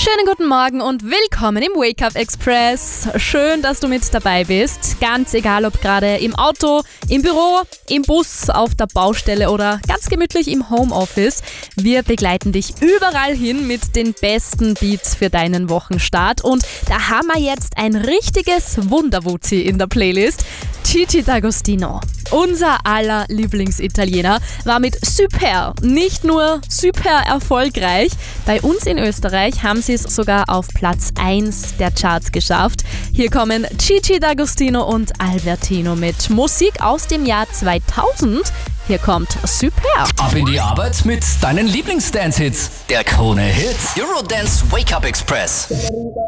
Schönen guten Morgen und willkommen im Wake Up Express. Schön, dass du mit dabei bist. Ganz egal, ob gerade im Auto, im Büro, im Bus, auf der Baustelle oder ganz gemütlich im Homeoffice. Wir begleiten dich überall hin mit den besten Beats für deinen Wochenstart. Und da haben wir jetzt ein richtiges Wunderwuzi in der Playlist. Gigi D'Agostino, unser aller Lieblingsitaliener, war mit Super nicht nur super erfolgreich. Bei uns in Österreich haben sie es sogar auf Platz 1 der Charts geschafft. Hier kommen Gigi D'Agostino und Albertino mit Musik aus dem Jahr 2000. Hier kommt Super. Ab in die Arbeit mit deinen Lieblings-Dance-Hits. Der Krone-Hit Eurodance Wake Up Express.